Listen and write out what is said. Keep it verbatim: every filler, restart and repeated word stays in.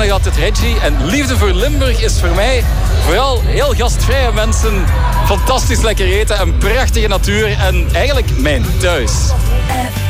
nog altijd Reggie. En liefde voor Limburg is voor mij vooral heel gastvrije mensen, fantastisch lekker eten en prachtige natuur en eigenlijk mijn thuis.